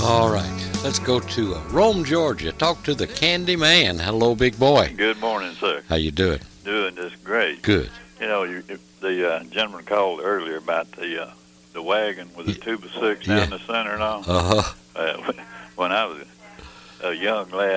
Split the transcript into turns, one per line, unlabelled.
All right, let's go to Rome, Georgia. Talk to the Candy Man. Hello, big boy.
Good morning, sir.
How you doing?
Doing just great.
Good.
You know, the gentleman called earlier about the wagon with the tube of six down the center and all.
Uh-huh.
When I was a young lad,